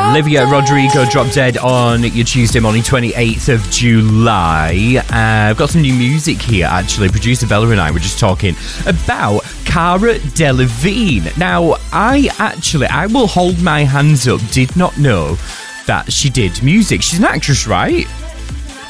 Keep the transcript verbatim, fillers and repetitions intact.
Olivia Rodrigo, Drop Dead on your Tuesday morning, twenty-eighth of July. Uh, I've got some new music here, actually. Producer Bella and I were just talking about Cara Delevingne. Now, I actually, I will hold my hands up, did not know that she did music. She's an actress, right?